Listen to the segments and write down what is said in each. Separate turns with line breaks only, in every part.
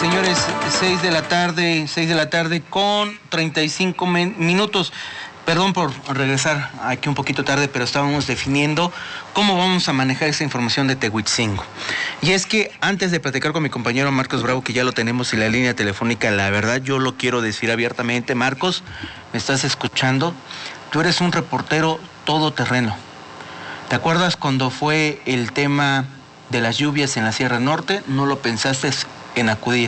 señores, 6 de la tarde con 35 minutos. Perdón por regresar aquí un poquito tarde, pero estábamos definiendo cómo vamos a manejar esa información de Tehuitzingo. Y es que antes de platicar con mi compañero Marcos Bravo, que ya lo tenemos en la línea telefónica, la verdad yo lo quiero decir abiertamente. Marcos, ¿me estás escuchando? Tú eres un reportero todoterreno. ¿Te acuerdas cuando fue el tema de las lluvias en la Sierra Norte? No lo pensaste en acudir.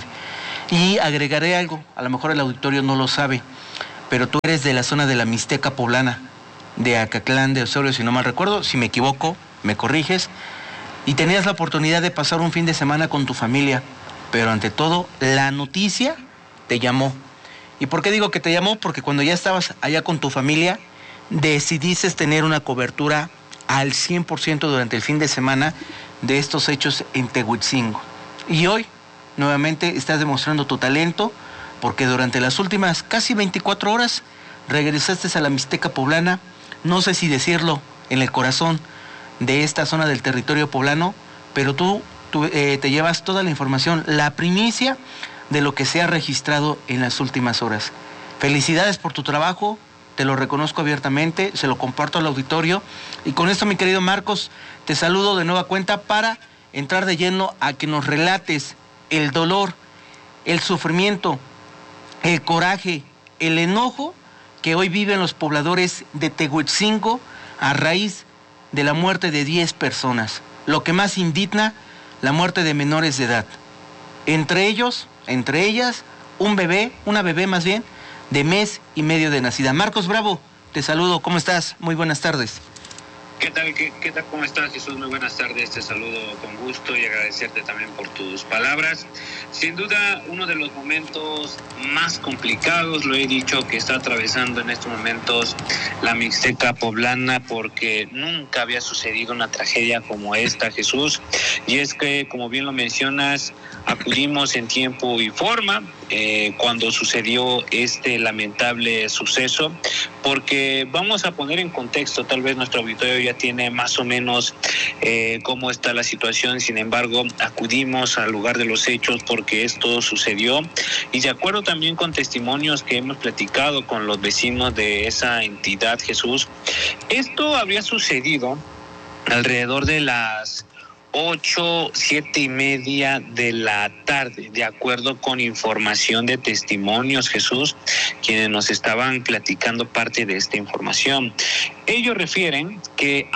Y agregaré algo, a lo mejor el auditorio no lo sabe, pero tú eres de la zona de la Mixteca Poblana, de Acatlán de Osorio, si no mal recuerdo. Si me equivoco, me corriges. Y tenías la oportunidad de pasar un fin de semana con tu familia, pero ante todo, la noticia te llamó. ¿Y por qué digo que te llamó? Porque cuando ya estabas allá con tu familia, decidiste tener una cobertura al 100% durante el fin de semana de estos hechos en Tehuitzingo. Y hoy, nuevamente, estás demostrando tu talento, porque durante las últimas casi 24 horas regresaste a la Mixteca Poblana, no sé si decirlo, en el corazón de esta zona del territorio poblano, pero tú te llevas toda la información, la primicia de lo que se ha registrado en las últimas horas. Felicidades por tu trabajo, te lo reconozco abiertamente, se lo comparto al auditorio, y con esto, mi querido Marcos, te saludo de nueva cuenta para entrar de lleno a que nos relates el dolor, el sufrimiento, el coraje, el enojo que hoy viven los pobladores de Tehuitzingo a raíz de la muerte de 10 personas. Lo que más indigna, la muerte de menores de edad. Entre ellas, una bebé más bien, de mes y medio de nacida. Marcos Bravo, te saludo, ¿cómo estás? Muy buenas tardes.
¿Qué tal? ¿Qué tal? ¿Cómo estás, Jesús? Muy buenas tardes, te saludo con gusto y agradecerte también por tus palabras. Sin duda, uno de los momentos más complicados, lo he dicho, que está atravesando en estos momentos la Mixteca Poblana, porque nunca había sucedido una tragedia como esta, Jesús. Y es que, como bien lo mencionas, acudimos en tiempo y forma cuando sucedió este lamentable suceso, porque vamos a poner en contexto, tal vez nuestro auditorio ya tiene más o menos cómo está la situación. Sin embargo, acudimos al lugar de los hechos porque esto sucedió, y de acuerdo también con testimonios que hemos platicado con los vecinos de esa entidad, Jesús, esto habría sucedido alrededor de las 8, 7:30 de la tarde, de acuerdo con información de testimonios, Jesús, quienes nos estaban platicando parte de esta información. Ellos refieren que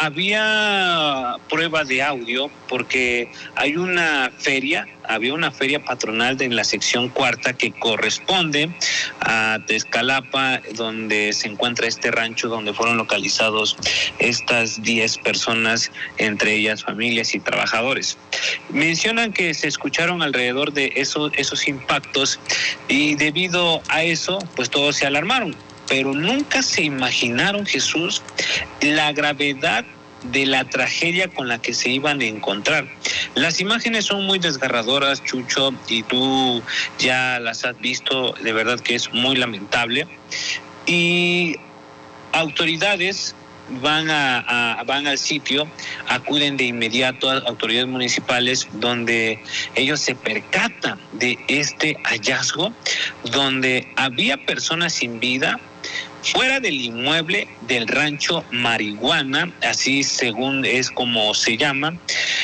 había prueba de audio porque había una feria patronal en la sección cuarta que corresponde a Tezcalapa, donde se encuentra este rancho donde fueron localizados estas 10 personas, entre ellas familias y trabajadores. Mencionan que se escucharon alrededor de esos impactos, y debido a eso, pues todos se alarmaron. Pero nunca se imaginaron, Jesús, la gravedad de la tragedia con la que se iban a encontrar. Las imágenes son muy desgarradoras, Chucho, y tú ya las has visto, de verdad que es muy lamentable. Y autoridades van al sitio, acuden de inmediato a autoridades municipales, donde ellos se percatan de este hallazgo, donde había personas sin vida fuera del inmueble del rancho Marihuana, así según es como se llama.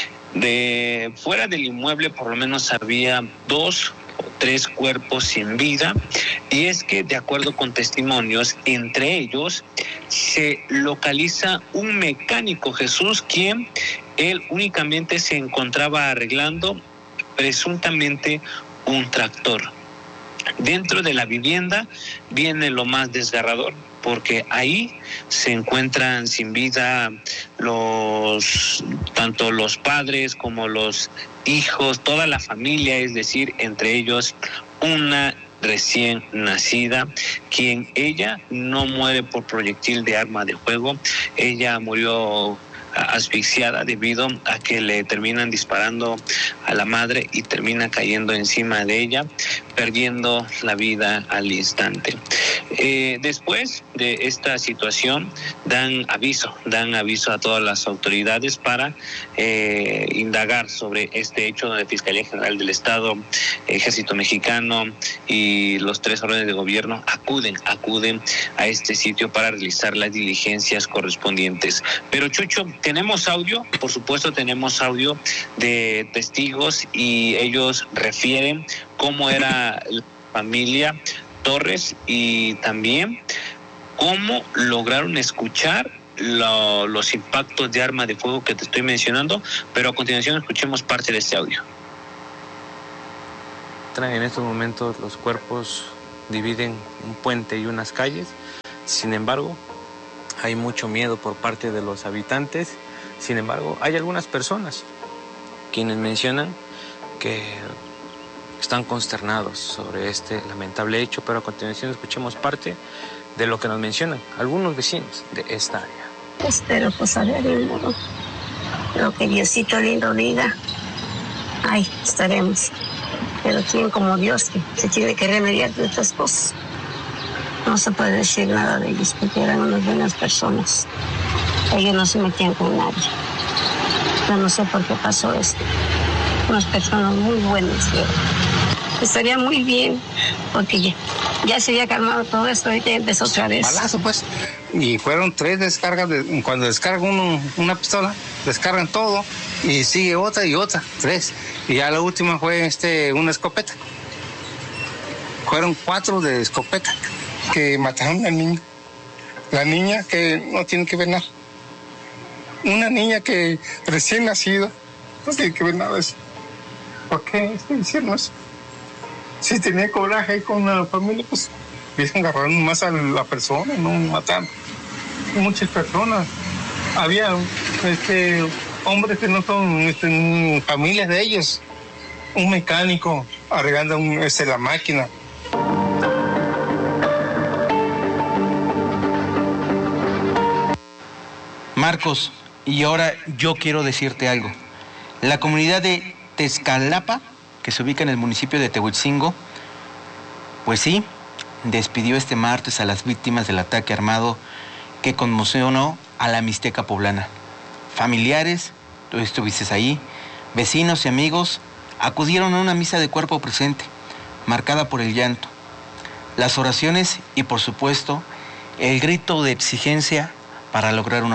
De fuera del inmueble por lo menos había 2 o 3 cuerpos sin vida, y es que, de acuerdo con testimonios, entre ellos se localiza un mecánico, Jesús, quien él únicamente se encontraba arreglando presuntamente un tractor. Dentro de la vivienda viene lo más desgarrador, porque ahí se encuentran sin vida tanto los padres como los hijos, toda la familia, es decir, entre ellos una recién nacida, quien ella no muere por proyectil de arma de fuego, ella murió asfixiada debido a que le terminan disparando a la madre y termina cayendo encima de ella, perdiendo la vida al instante. Después de esta situación dan aviso a todas las autoridades para indagar sobre este hecho, donde Fiscalía General del Estado, Ejército Mexicano y los 3 órdenes de gobierno acuden a este sitio para realizar las diligencias correspondientes. Pero Chucho, tenemos audio, por supuesto tenemos audio de testigos y ellos refieren cómo era la familia Torres y también cómo lograron escuchar los impactos de arma de fuego que te estoy mencionando, pero a continuación escuchemos parte de este audio.
En estos momentos los cuerpos dividen un puente y unas calles, sin embargo hay mucho miedo por parte de los habitantes. Sin embargo, hay algunas personas quienes mencionan que están consternados sobre este lamentable hecho, pero a continuación escuchemos parte de lo que nos mencionan algunos vecinos de esta área.
Espero pues a ver lo que Diosito lindo diga, ahí estaremos. Pero quién como Dios, que se tiene que remediar de estas cosas. No se puede decir nada de ellos porque eran unas buenas personas. Ellos no se metían con nadie. Yo no sé por qué pasó esto. Unas personas muy buenas. Estaría muy bien porque ya se había calmado todo esto y ya empezó otra vez.
Balazo, pues. Y fueron 3 descargas. Cuando descarga uno una pistola, descargan todo y sigue otra y otra, 3. Y ya la última fue una escopeta. Fueron 4 de escopeta. Que mataron al niño. La niña que no tiene que ver nada. Una niña que recién nacida no tiene que ver nada de eso. ¿Por qué hicieron eso? Si tenía coraje con la familia, pues empiezan a agarrar más a la persona, no matar. Muchas personas. Había hombres que no son familias de ellos. Un mecánico arreglando la máquina.
Marcos, y ahora yo quiero decirte algo. La comunidad de Tezcalapa, que se ubica en el municipio de Tehuitzingo, pues sí, despidió este martes a las víctimas del ataque armado que conmocionó a la Mixteca poblana. Familiares, tú estuviste ahí, vecinos y amigos acudieron a una misa de cuerpo presente, marcada por el llanto, las oraciones y, por supuesto, el grito de exigencia para lograr una